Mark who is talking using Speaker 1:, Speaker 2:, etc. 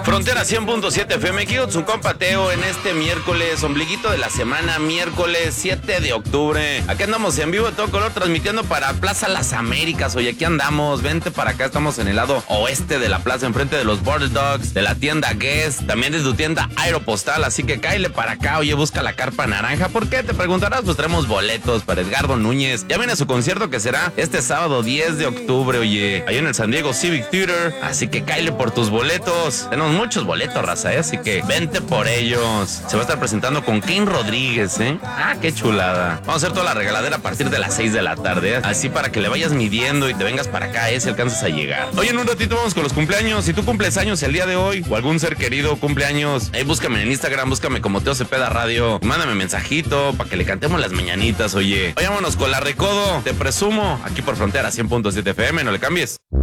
Speaker 1: Frontera 100.7 FM, aquí con su compa Teo en este miércoles, ombliguito de la semana, miércoles 7 de octubre. Aquí andamos en vivo de todo color, transmitiendo para Plaza Las Américas. Oye, aquí andamos, vente para acá, estamos en el lado oeste de la plaza, enfrente de los Border Dogs, de la tienda Guess, también de tu tienda Aeropostal, así que cáele para acá, oye, busca la carpa naranja. ¿Por qué? Te preguntarás, pues traemos boletos para Edgardo Núñez. Ya viene su concierto que será este sábado 10 de octubre, oye, ahí en el San Diego Civic Theater, así que cáele por tus boletos. Tenemos muchos boletos, raza, así que vente por ellos. Se va a estar presentando con Kane Rodríguez, Ah, qué chulada. Vamos a hacer toda la regaladera a partir de las 6 de la tarde, así para que le vayas midiendo y te vengas para acá, si alcanzas a llegar. Oye, en un ratito vamos con los cumpleaños. Si tú cumples años el día de hoy o algún ser querido cumpleaños, búscame en Instagram, búscame como Teo Cepeda Radio, mándame mensajito para que le cantemos las mañanitas, oye. Vámonos con la Recodo, te presumo, aquí por Frontera 100.7 FM, no le cambies.